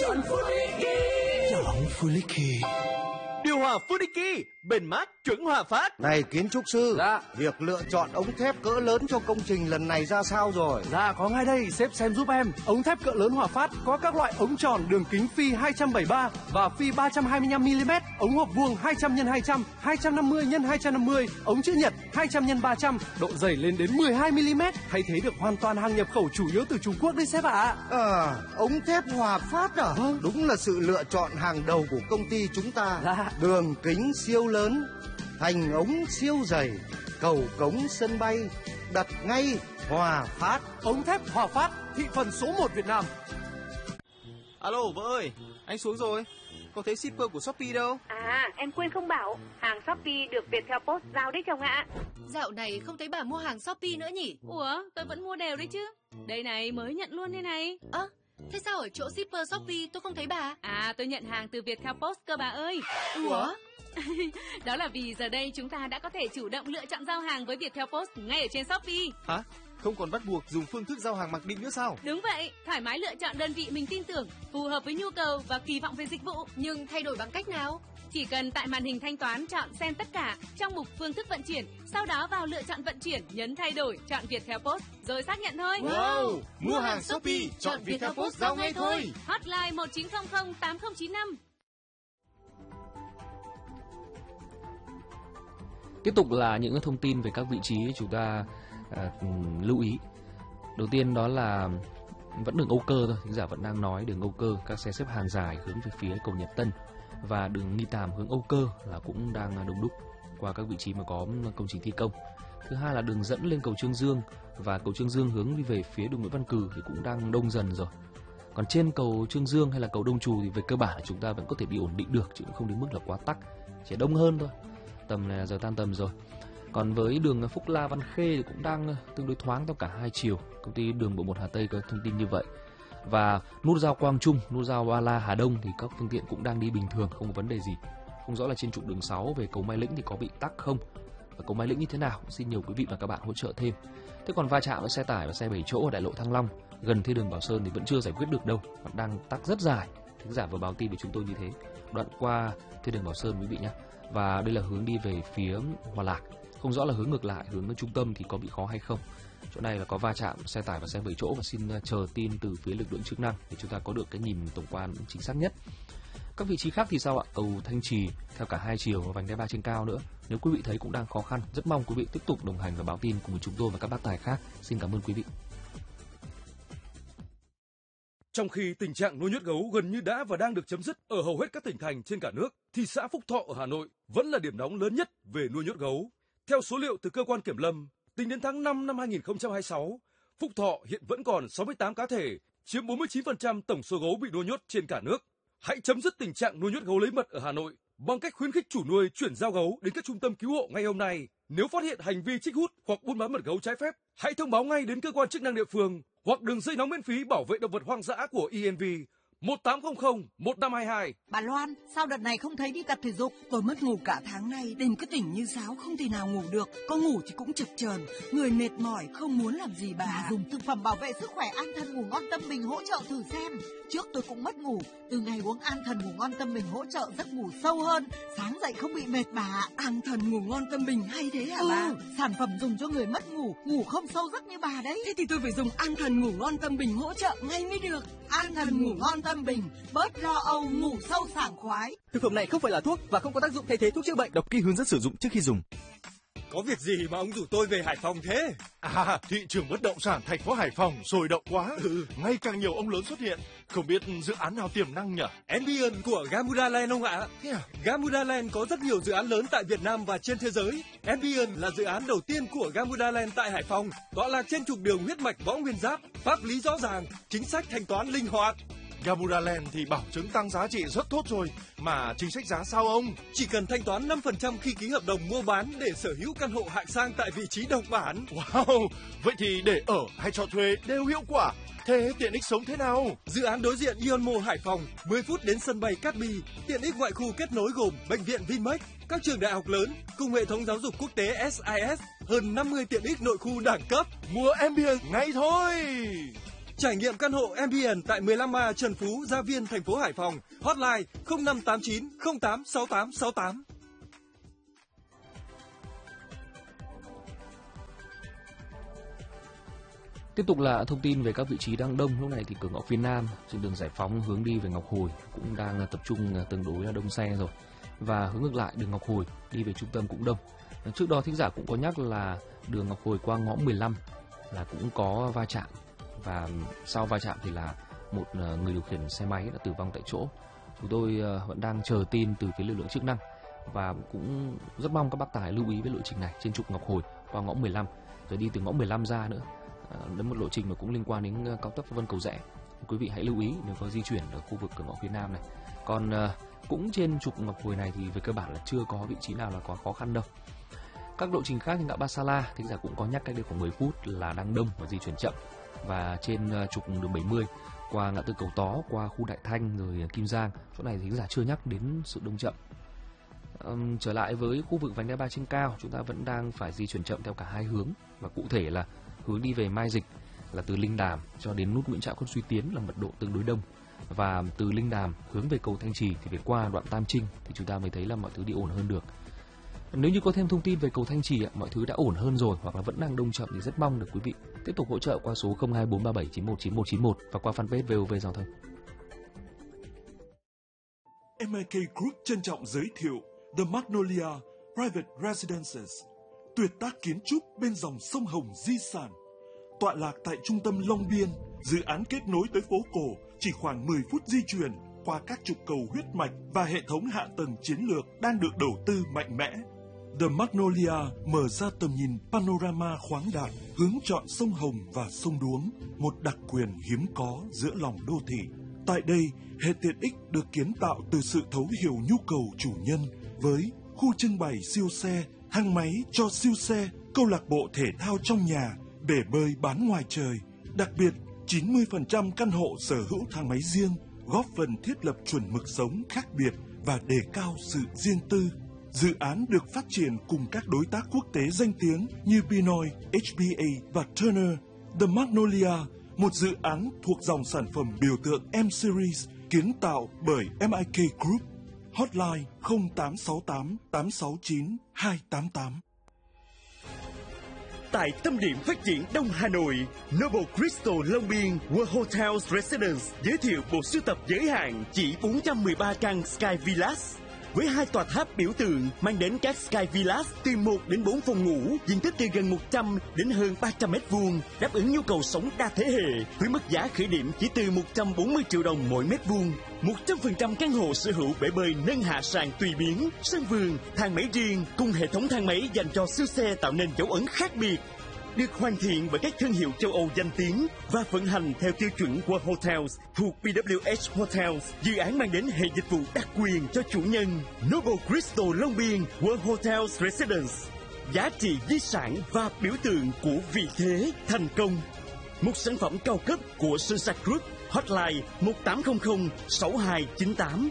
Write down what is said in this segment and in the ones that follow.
Chọn Funiki. Chọn Funiki. Điều hòa Funiki, bền mát, chuẩn hòa phát. Này kiến trúc sư, Dạ. việc lựa chọn ống thép cỡ lớn cho công trình lần này ra sao rồi? Dạ có ngay đây, sếp xem giúp em. Ống thép cỡ lớn Hòa Phát có các loại ống tròn đường kính phi 273 và phi 325 mm, ống hộp vuông 200 x 200, 250 x 250, ống chữ nhật 200 x 300, độ dày lên đến 12 mm, thay thế được hoàn toàn hàng nhập khẩu chủ yếu từ Trung Quốc đấy sếp ạ. Ống thép Hòa Phát à? Vâng. Đúng là sự lựa chọn hàng đầu của công ty chúng ta. Dạ. Đường kính siêu lớn, thành ống siêu dày, cầu cống sân bay, đặt ngay Hòa Phát. Ống thép Hòa Phát, thị phần số 1 Việt Nam. Alo vợ ơi, anh xuống rồi. Có thấy shipper của Shopee đâu? À, em quên không bảo, hàng Shopee được Viettel Post giao đấy chồng ạ. Dạo này không thấy bà mua hàng Shopee nữa nhỉ? Ủa, tôi vẫn mua đều đấy chứ. Đây này, mới nhận luôn đây này. Thế sao ở chỗ shipper Shopee tôi không thấy bà? À, tôi nhận hàng từ Viettel Post cơ bà ơi. Ủa? Đó là vì giờ đây chúng ta đã có thể chủ động lựa chọn giao hàng với Viettel Post ngay ở trên Shopee. Hả? Không còn bắt buộc dùng phương thức giao hàng mặc định nữa sao? Đúng vậy, thoải mái lựa chọn đơn vị mình tin tưởng, phù hợp với nhu cầu và kỳ vọng về dịch vụ. Nhưng thay đổi bằng cách nào? Chỉ cần tại màn hình thanh toán chọn xem tất cả trong mục phương thức vận chuyển, sau đó vào lựa chọn vận chuyển, nhấn thay đổi, chọn Viettel Post rồi xác nhận thôi. Wow! Mua hàng Shopee, chọn Viettel Post giao ngay thôi. Hotline 1900 8095. Tiếp tục là những thông tin về các vị trí chúng ta lưu ý. Đầu tiên đó là vẫn đường Âu Cơ thôi, thính giả vẫn đang nói đường Âu Cơ, các xe xếp hàng dài hướng về phía cầu Nhật Tân, và đường Nghi Tàm hướng Âu Cơ là cũng đang đông đúc qua các vị trí mà có công trình thi công. Thứ hai là đường dẫn lên cầu Trương Dương và cầu Trương Dương hướng đi về phía đường Nguyễn Văn Cừ thì cũng đang đông dần rồi. Còn trên cầu Trương Dương hay là cầu Đông Trù thì về cơ bản là chúng ta vẫn có thể bị ổn định được, chứ cũng không đến mức là quá tắc, chỉ đông hơn thôi. Tầm này là giờ tan tầm rồi. Còn với đường Phúc La Văn Khê thì cũng đang tương đối thoáng theo cả hai chiều. Công ty đường bộ 1 Hà Tây có thông tin như vậy. Và nút giao Quang Trung, nút giao Ba La Hà Đông thì các phương tiện cũng đang đi bình thường, không có vấn đề gì. Không rõ là trên trục đường 6 về cầu Mai Lĩnh thì có bị tắc không, và cầu Mai Lĩnh như thế nào, xin nhiều quý vị và các bạn hỗ trợ thêm. Thế còn va chạm với xe tải và xe 7 chỗ ở đại lộ Thăng Long gần thiên đường Bảo Sơn thì vẫn chưa giải quyết được đâu, vẫn đang tắc rất dài. Thính giả vừa báo tin với chúng tôi như thế, đoạn qua thiên đường Bảo Sơn quý vị nhé. Và đây là hướng đi về phía Hòa Lạc, không rõ là hướng ngược lại, hướng trung tâm thì có bị khó hay không. Chỗ này là có va chạm xe tải và xe 7 chỗ, và xin chờ tin từ phía lực lượng chức năng để chúng ta có được cái nhìn tổng quan chính xác nhất. Các vị trí khác thì sao ạ? Cầu Thanh Trì theo cả hai chiều và vành đai 3 trên cao nữa, nếu quý vị thấy cũng đang khó khăn, rất mong quý vị tiếp tục đồng hành và báo tin cùng với chúng tôi và các bác tài khác. Xin cảm ơn quý vị. Trong khi tình trạng nuôi nhốt gấu gần như đã và đang được chấm dứt ở hầu hết các tỉnh thành trên cả nước, thì xã Phúc Thọ ở Hà Nội vẫn là điểm nóng lớn nhất về nuôi nhốt gấu. Theo số liệu từ cơ quan kiểm lâm, tính đến tháng 5 năm 2026, Phúc Thọ hiện vẫn còn 68 cá thể, chiếm 49% tổng số gấu bị nuôi nhốt trên cả nước. Hãy chấm dứt tình trạng nuôi nhốt gấu lấy mật ở Hà Nội bằng cách khuyến khích chủ nuôi chuyển giao gấu đến các trung tâm cứu hộ ngay hôm nay. Nếu phát hiện hành vi trích hút hoặc buôn bán mật gấu trái phép, hãy thông báo ngay đến cơ quan chức năng địa phương hoặc đường dây nóng miễn phí bảo vệ động vật hoang dã của ENV 1800-1522. Bà Loan, sao đợt này không thấy đi tập thể dục? Tôi mất ngủ cả tháng nay, đêm cứ tỉnh như sáo, không thể nào ngủ được. Có ngủ thì cũng chập chờn, người mệt mỏi, không muốn làm gì bà. Dùng thực phẩm bảo vệ sức khỏe An Thần Ngủ Ngon Tâm Bình hỗ trợ thử xem. Trước tôi cũng mất ngủ, từ ngày uống An Thần Ngủ Ngon Tâm Bình hỗ trợ giấc ngủ sâu hơn, sáng dậy không bị mệt bà. An Thần Ngủ Ngon Tâm Bình hay thế hả bà? Sản phẩm dùng cho người mất ngủ, ngủ không sâu giấc như bà đấy. Thế thì tôi phải dùng An Thần Ngủ Ngon Tâm Bình hỗ trợ ngay mới được. An Thần Ngủ Ngon Tâm Bình, bớt lo âu, ngủ sâu sảng khoái. Thực phẩm này không phải là thuốc và không có tác dụng thay thế thuốc chữa bệnh. Đọc kỹ hướng dẫn sử dụng trước khi dùng. Có việc gì mà ông rủ tôi về Hải Phòng thế? À, thị trường bất động sản thành phố Hải Phòng sôi động quá. Ngày càng nhiều ông lớn xuất hiện. Không biết dự án nào tiềm năng nhỉ? Ambience của Gamuda Land ông ạ. Thế à? Gamuda Land có rất nhiều dự án lớn tại Việt Nam và trên thế giới. Ambience là dự án đầu tiên của Gamuda Land tại Hải Phòng, tọa lạc trên trục đường huyết mạch Võ Nguyên Giáp, pháp lý rõ ràng, chính sách thanh toán linh hoạt. Gamuda Land thì bảo chứng tăng giá trị rất tốt rồi, mà chính sách giá sao ông? Chỉ cần thanh toán 5% khi ký hợp đồng mua bán để sở hữu căn hộ hạng sang tại vị trí độc bản. Wow, vậy thì để ở hay cho thuê đều hiệu quả. Thế tiện ích sống thế nào? Dự án đối diện Ionmo Hải Phòng, 10 phút đến sân bay Cát Bi. Tiện ích ngoại khu kết nối gồm bệnh viện Vinmec, các trường đại học lớn cùng hệ thống giáo dục quốc tế SIS, hơn 50 tiện ích nội khu đẳng cấp. Mua Ambience ngay thôi. Trải nghiệm căn hộ Ambient tại 15A Trần Phú, Gia Viên, thành phố Hải Phòng. Hotline 0589 08 6868. Tiếp tục là thông tin về các vị trí đang đông. Lúc này thì cửa ngõ phía Nam trên đường Giải Phóng hướng đi về Ngọc Hồi cũng đang tập trung tương đối là đông xe rồi. Và hướng ngược lại đường Ngọc Hồi đi về trung tâm cũng đông. Trước đó thính giả cũng có nhắc là đường Ngọc Hồi qua ngõ 15 là cũng có va chạm. Và sau va chạm thì là một người điều khiển xe máy đã tử vong tại chỗ. Chúng tôi vẫn đang chờ tin từ phía lực lượng chức năng. Và cũng rất mong các bác tài lưu ý với lộ trình này trên trục Ngọc Hồi qua ngõ 15 rồi đi từ ngõ 15 ra nữa. Đến một lộ trình mà cũng liên quan đến cao tốc Pháp Vân Cầu Giẽ. Quý vị hãy lưu ý nếu có di chuyển ở khu vực cửa ngõ phía Nam này. Còn cũng trên trục Ngọc Hồi này thì về cơ bản là chưa có vị trí nào là có khó khăn đâu. Các lộ trình khác như ngã Ba Sa La thì giả cũng có nhắc cách đây khoảng 10 phút là đang đông và di chuyển chậm. Và trên trục đường 70 qua ngã tư Cầu Tó, qua khu Đại Thanh rồi Kim Giang, chỗ này thì giả chưa nhắc đến sự đông chậm. Trở lại với khu vực vành đai 3 trên cao, chúng ta vẫn đang phải di chuyển chậm theo cả hai hướng. Và cụ thể là hướng đi về Mai Dịch là từ Linh Đàm cho đến nút Nguyễn Trãi Khuất Duy Tiến là mật độ tương đối đông. Và từ Linh Đàm hướng về cầu Thanh Trì thì phải qua đoạn Tam Trinh thì chúng ta mới thấy là mọi thứ đi ổn hơn được. Nếu như có thêm thông tin về cầu Thanh Trì, mọi thứ đã ổn hơn rồi hoặc là vẫn đang đông chậm thì rất mong được quý vị tiếp tục hỗ trợ qua số 02437919191 và qua fanpage VOV Giao thông. MIK Group trân trọng giới thiệu The Magnolia Private Residences, tuyệt tác kiến trúc bên dòng sông Hồng di sản. Tọa lạc tại trung tâm Long Biên, dự án kết nối tới phố cổ chỉ khoảng 10 phút di chuyển qua các trục cầu huyết mạch và hệ thống hạ tầng chiến lược đang được đầu tư mạnh mẽ. The Magnolia mở ra tầm nhìn panorama khoáng đạt, hướng chọn sông Hồng và sông Đuống, một đặc quyền hiếm có giữa lòng đô thị. Tại đây, hệ tiện ích được kiến tạo từ sự thấu hiểu nhu cầu chủ nhân với khu trưng bày siêu xe, thang máy cho siêu xe, câu lạc bộ thể thao trong nhà, bể bơi bán ngoài trời. Đặc biệt, 90% căn hộ sở hữu thang máy riêng, góp phần thiết lập chuẩn mực sống khác biệt và đề cao sự riêng tư. Dự án được phát triển cùng các đối tác quốc tế danh tiếng như Pinoy, HBA và Turner. The Magnolia, một dự án thuộc dòng sản phẩm biểu tượng M-Series, kiến tạo bởi MIK Group. Hotline 0868 869 288. Tại tâm điểm phát triển Đông Hà Nội, Noble Crystal Long Biên World Hotels Residence giới thiệu bộ sưu tập giới hạn chỉ 413 căn Sky Villas. Với 2 tòa tháp biểu tượng mang đến các Sky Villas từ 1 đến 4 phòng ngủ, diện tích từ gần 100 đến hơn 300 m2, đáp ứng nhu cầu sống đa thế hệ, với mức giá khởi điểm chỉ từ 140 triệu đồng mỗi mét vuông. 100% căn hộ sở hữu bể bơi nâng hạ sàn tùy biến, sân vườn, thang máy riêng cùng hệ thống thang máy dành cho siêu xe tạo nên dấu ấn khác biệt. Được hoàn thiện bởi các thương hiệu châu Âu danh tiếng và vận hành theo tiêu chuẩn World Hotels thuộc PWH Hotels, dự án mang đến hệ dịch vụ đặc quyền cho chủ nhân. Noble Crystal Long Biên World Hotels Residence, giá trị di sản và biểu tượng của vị thế thành công. Một sản phẩm cao cấp của Sunsac Group. Hotline 1800 6298.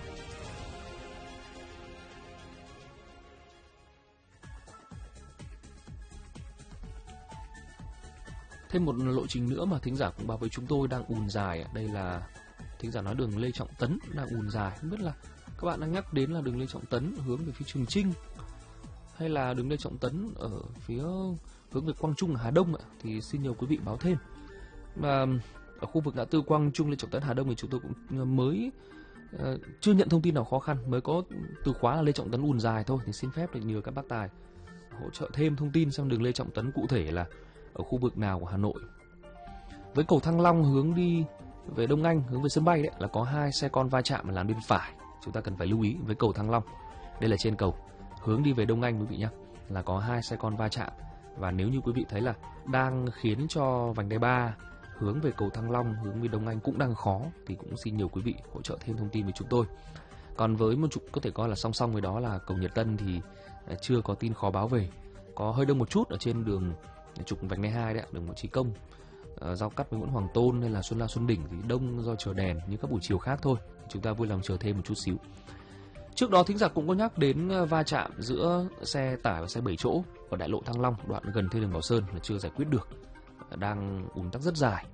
Thêm một lộ trình nữa mà thính giả cũng báo với chúng tôi đang ùn dài. Đây là thính giả nói đường Lê Trọng Tấn đang ùn dài. Không biết là các bạn đang nhắc đến là đường Lê Trọng Tấn hướng về phía Trường Chinh hay là đường Lê Trọng Tấn ở phía hướng về Quang Trung Hà Đông ạ, thì xin nhờ quý vị báo thêm. Và ở khu vực ngã tư Quang Trung Lê Trọng Tấn Hà Đông thì chúng tôi cũng mới chưa nhận thông tin nào khó khăn, mới có từ khóa là Lê Trọng Tấn ùn dài thôi, thì xin phép được nhờ các bác tài hỗ trợ thêm thông tin xem đường Lê Trọng Tấn cụ thể là ở khu vực nào của Hà Nội. Với cầu Thăng Long hướng đi về Đông Anh, hướng về sân bay đấy, là có 2 xe con va chạm ở làn bên phải. Chúng ta cần phải lưu ý với cầu Thăng Long. Đây là trên cầu hướng đi về Đông Anh quý vị nhé, là có 2 xe con va chạm. Và nếu như quý vị thấy là đang khiến cho vành đai 3 hướng về cầu Thăng Long, hướng về Đông Anh cũng đang khó, thì cũng xin nhiều quý vị hỗ trợ thêm thông tin với chúng tôi. Còn với một trục có thể coi là song song với đó là cầu Nhật Tân thì chưa có tin khó báo về. Có hơi đông một chút ở trên đường trục vành đai 2 đấy, đường Nguyễn Chí Công, giao cắt với Nguyễn Hoàng Tôn hay là Xuân La Xuân Đỉnh thì đông do chờ đèn như các buổi chiều khác thôi. Chúng ta vui lòng chờ thêm một chút xíu. Trước đó thính giả cũng có nhắc đến va chạm giữa xe tải và xe 7 chỗ ở đại lộ Thăng Long, đoạn gần theo đường Bảo Sơn là chưa giải quyết được, đang ùn tắc rất dài.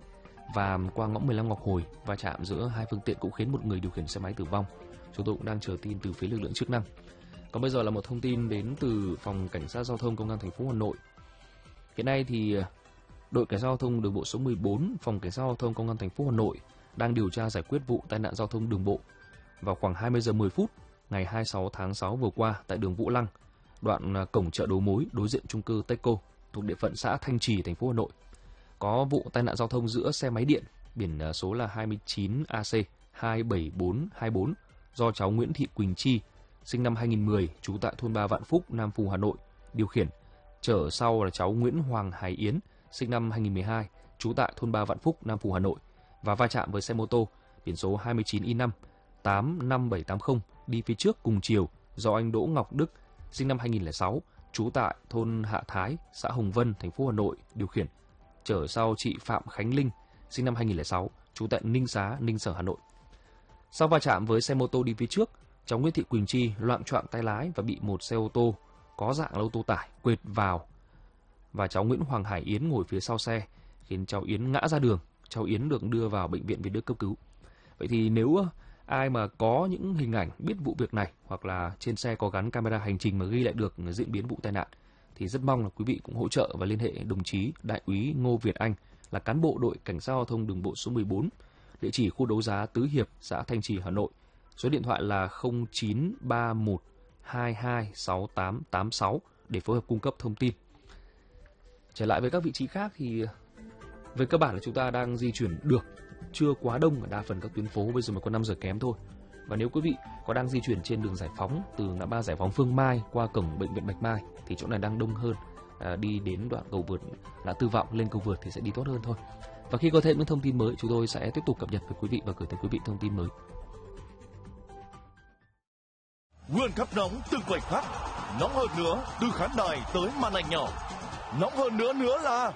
và qua ngõ 15 Ngọc Hồi, va chạm giữa hai phương tiện cũng khiến một người điều khiển xe máy tử vong. Chúng tôi cũng đang chờ tin từ phía lực lượng chức năng. Còn bây giờ là một thông tin đến từ Phòng Cảnh sát Giao thông Công an thành phố Hà Nội. Hiện nay thì đội Cảnh sát Giao thông đường bộ số 14, Phòng Cảnh sát Giao thông Công an thành phố Hà Nội đang điều tra giải quyết vụ tai nạn giao thông đường bộ vào khoảng 20 giờ 10 phút ngày 26 tháng 6 vừa qua tại đường Vũ Lăng, đoạn cổng chợ Đầu Mối đối diện chung cư Techco thuộc địa phận xã Thanh Trì, thành phố Hà Nội. Có vụ tai nạn giao thông giữa xe máy điện biển số là 29 AC 27424 do cháu Nguyễn Thị Quỳnh Chi, sinh năm 2010, trú tại thôn 3 Vạn Phúc, Nam Phù, Hà Nội điều khiển. Chở sau là cháu Nguyễn Hoàng Hải Yến, sinh năm 2012, trú tại thôn 3 Vạn Phúc, Nam Phù, Hà Nội và va chạm với xe mô tô biển số 29Y5 85780 đi phía trước cùng chiều do anh Đỗ Ngọc Đức, sinh năm 2006, trú tại thôn Hạ Thái, xã Hồng Vân, thành phố Hà Nội điều khiển. Chở sau chị Phạm Khánh Linh, sinh năm 2006, trú tại Ninh Xá, Ninh Sở, Hà Nội. Sau va chạm với xe mô tô đi phía trước, cháu Nguyễn Thị Quỳnh Chi loạng choạng tay lái và bị một xe ô tô có dạng là ô tô tải quệt vào, và cháu Nguyễn Hoàng Hải Yến ngồi phía sau xe, khiến cháu Yến ngã ra đường. Cháu Yến được đưa vào bệnh viện Việt Đức cấp cứu. Vậy thì nếu ai mà có những hình ảnh biết vụ việc này, hoặc là trên xe có gắn camera hành trình mà ghi lại được diễn biến vụ tai nạn, thì rất mong là quý vị cũng hỗ trợ và liên hệ đồng chí Đại úy Ngô Việt Anh, là cán bộ đội Cảnh sát Giao thông đường bộ số 14, địa chỉ khu đấu giá Tứ Hiệp, xã Thanh Trì, Hà Nội. Số điện thoại là 0931226886 để phối hợp cung cấp thông tin. Trở lại với các vị trí khác thì về cơ bản là chúng ta đang di chuyển được, chưa quá đông ở đa phần các tuyến phố, bây giờ mới có 5 giờ kém thôi. Và nếu quý vị có đang di chuyển trên đường Giải Phóng từ ngã ba Giải Phóng Phương Mai qua cổng bệnh viện Bạch Mai thì chỗ này đang đông hơn. Đi đến đoạn cầu vượt Lã Tư Vọng lên cầu vượt thì sẽ đi tốt hơn thôi. Và khi có thêm những thông tin mới, chúng tôi sẽ tiếp tục cập nhật với quý vị và gửi tới quý vị thông tin mới. World Cup nóng từ khoảnh khắc, nóng hơn nữa từ khán đài tới màn ảnh nhỏ. Nóng hơn nữa là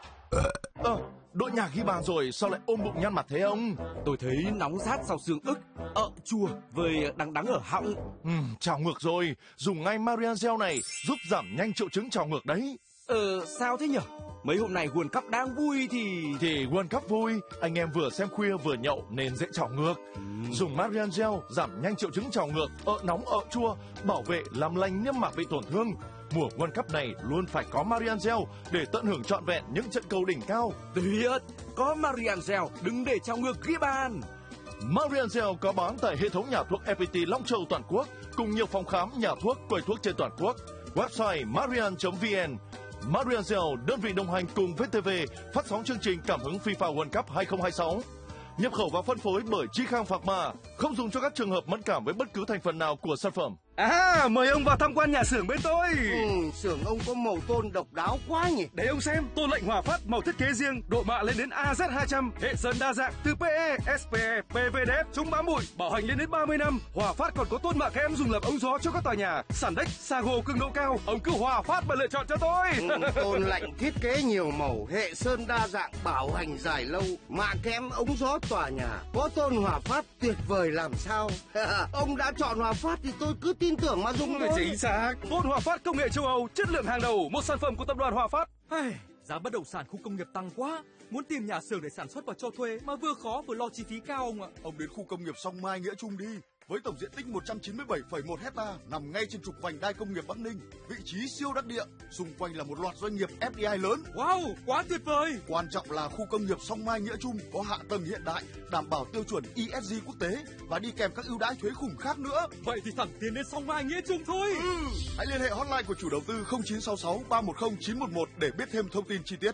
đội nhạc ghi bàn rồi, sao lại ôm bụng nhăn mặt thế ông? Tôi thấy nóng rát sau xương ức, chua với đắng đắng ở họng. Trào ngược rồi, dùng ngay Marian Gel này giúp giảm nhanh triệu chứng trào ngược đấy. Sao thế nhở? Mấy hôm nay World Cup đang vui thì World Cup vui, anh em vừa xem khuya vừa nhậu nên dễ trào ngược. Dùng Marian Gel giảm nhanh triệu chứng trào ngược, nóng chua, bảo vệ làm lành niêm mạc bị tổn thương. Mùa World Cup này luôn phải có Marian Gel để tận hưởng trọn vẹn những trận cầu đỉnh cao. Tuyệt, có Marian Gel đừng để trào ngược ghi bàn. Marian Gel có bán tại hệ thống nhà thuốc FPT Long Châu toàn quốc cùng nhiều phòng khám, nhà thuốc, quầy thuốc trên toàn quốc. Website marian.vn. Marian Gel, đơn vị đồng hành cùng VTV phát sóng chương trình cảm hứng FIFA World Cup 2026. Nhập khẩu và phân phối bởi Chi Khang Pharma, không dùng cho các trường hợp mẫn cảm với bất cứ thành phần nào của sản phẩm. Mời ông vào tham quan nhà xưởng bên tôi. Xưởng ông có màu tôn độc đáo quá nhỉ. Để ông xem, tôn lệnh Hòa Phát màu thiết kế riêng, độ mạ lên đến AZ200, hệ sơn đa dạng từ PE, SPE, PVDF, chống bám bụi, bảo hành lên đến 30 năm. Hòa Phát còn có tôn mạ kẽm dùng làm ống gió cho các tòa nhà, sàn đếch, Sago cường độ cao. Ông cứ Hòa Phát mà lựa chọn cho tôi. Tôn lệnh thiết kế nhiều màu, hệ sơn đa dạng, bảo hành dài lâu, mạ kẽm ống gió tòa nhà. Có tôn Hòa Phát tuyệt vời làm sao. Ông đã chọn Hòa Phát thì tôi cứ tin tưởng mà dùng thôi. Chính xác. Tôn Hòa Phát công nghệ châu Âu, chất lượng hàng đầu, một sản phẩm của tập đoàn Hòa Phát. Giá bất động sản khu công nghiệp tăng quá, muốn tìm nhà xưởng để sản xuất và cho thuê mà vừa khó vừa lo chi phí cao ông ạ. Ông đến khu công nghiệp Song Mai Nghĩa Trung đi. Với tổng diện tích 197,1 hecta nằm ngay trên trục vành đai công nghiệp Bắc Ninh, vị trí siêu đắc địa, xung quanh là một loạt doanh nghiệp FDI lớn. Wow, quá tuyệt vời! Quan trọng là khu công nghiệp Song Mai Nghĩa Trung có hạ tầng hiện đại, đảm bảo tiêu chuẩn ESG quốc tế và đi kèm các ưu đãi thuế khủng khác nữa. Vậy thì thẳng tiến đến Song Mai Nghĩa Trung thôi. Hãy liên hệ hotline của chủ đầu tư 0966 310 911 để biết thêm thông tin chi tiết.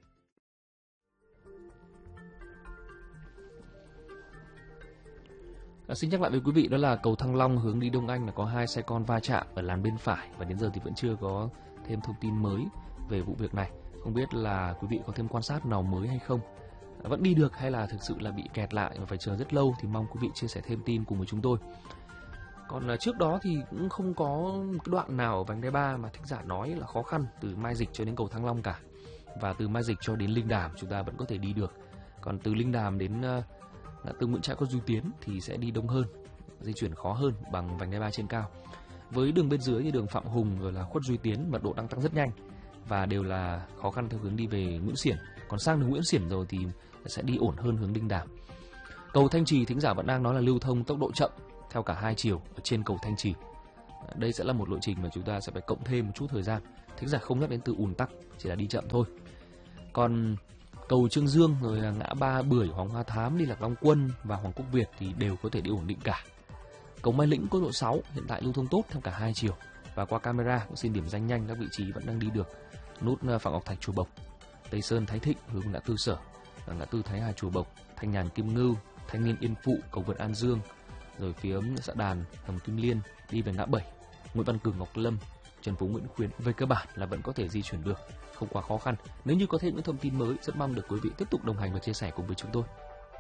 Xin nhắc lại với quý vị, đó là cầu Thăng Long hướng đi Đông Anh là có 2 xe con va chạm ở làn bên phải, và đến giờ thì vẫn chưa có thêm thông tin mới về vụ việc này. Không biết là quý vị có thêm quan sát nào mới hay không, vẫn đi được hay là thực sự là bị kẹt lại và phải chờ rất lâu, thì mong quý vị chia sẻ thêm tin cùng với chúng tôi. Còn trước đó thì cũng không có cái đoạn nào ở vành đai 3 mà thính giả nói là khó khăn từ Mai Dịch cho đến cầu Thăng Long cả. Và từ Mai Dịch cho đến Linh Đàm chúng ta vẫn có thể đi được. Còn từ Linh Đàm đến từ Nguyễn Trãi, Khuất Duy Tiến thì sẽ đi đông hơn, di chuyển khó hơn bằng vành đai 3 trên cao. Với đường bên dưới như đường Phạm Hùng rồi là Khuất Duy Tiến, mật độ đang tăng rất nhanh và đều là khó khăn theo hướng đi về Nguyễn Xiển. Còn sang đường Nguyễn Xiển rồi thì sẽ đi ổn hơn hướng Linh Đàm. Cầu Thanh Trì thính giả vẫn đang nói là lưu thông tốc độ chậm theo cả hai chiều ở trên cầu Thanh Trì. Đây sẽ là một lộ trình mà chúng ta sẽ phải cộng thêm một chút thời gian. Thính giả không nhắc đến từ ùn tắc, chỉ là đi chậm thôi. Còn cầu Trương Dương rồi là ngã ba Bưởi, Hoàng Hoa Thám, đi Lạc Long Quân và Hoàng Quốc Việt thì đều có thể đi ổn định cả. Cầu Mai Lĩnh quốc lộ 6 hiện tại lưu thông tốt theo cả hai chiều và qua camera cũng xin điểm danh nhanh các vị trí vẫn đang đi được. Nút Phạm Ngọc Thạch Chùa Bộc, Tây Sơn Thái Thịnh hướng ngã tư Sở, ngã tư Thái Hà Chùa Bộc, Thanh Nhàn Kim Ngưu, Thanh Niên Yên Phụ, cầu vượt An Dương, rồi phía xã Đàn, Hầm Kim Liên đi về ngã 7, Nguyễn Văn Cử, Ngọc Lâm, Trần Phú, Nguyễn Khuyến. Về cơ bản là vẫn có thể di chuyển được, không quá khó khăn. Nếu như có thêm những thông tin mới, rất mong được quý vị tiếp tục đồng hành và chia sẻ cùng với chúng tôi.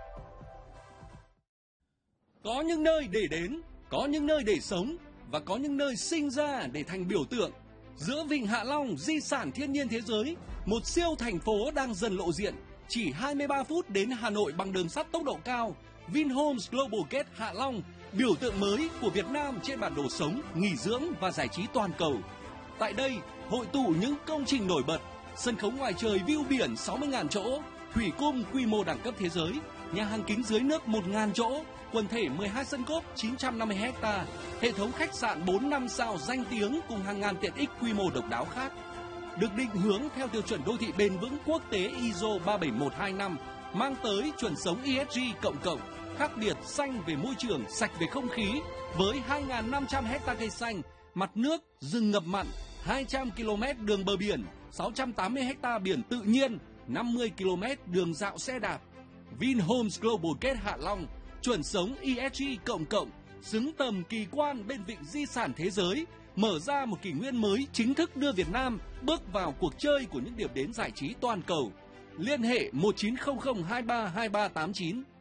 Có những nơi để đến, có những nơi để sống và có những nơi sinh ra để thành biểu tượng. Giữa Vịnh Hạ Long, di sản thiên nhiên thế giới, một siêu thành phố đang dần lộ diện. Chỉ 23 phút đến Hà Nội bằng đường sắt tốc độ cao. Vinhomes Global Gate Hạ Long, biểu tượng mới của Việt Nam trên bản đồ sống, nghỉ dưỡng và giải trí toàn cầu. Tại đây, hội tụ những công trình nổi bật, sân khấu ngoài trời view biển 60.000 chỗ, thủy cung quy mô đẳng cấp thế giới, nhà hàng kính dưới nước 1.000 chỗ, quần thể 12 sân golf 950 ha, hệ thống khách sạn 4-5 sao danh tiếng cùng hàng ngàn tiện ích quy mô độc đáo khác. Được định hướng theo tiêu chuẩn đô thị bền vững quốc tế ISO 37125, mang tới chuẩn sống ESG cộng, khác biệt xanh về môi trường, sạch về không khí, với 2.500 hecta cây xanh, mặt nước, rừng ngập mặn, 200 km đường bờ biển, 680 hecta biển tự nhiên, 50 km đường dạo xe đạp. Vinhomes Global Gate Hạ Long, chuẩn sống ESG cộng, xứng tầm kỳ quan bên vịnh di sản thế giới, mở ra một kỷ nguyên mới chính thức đưa Việt Nam bước vào cuộc chơi của những điểm đến giải trí toàn cầu. Liên hệ 1900 23 2389.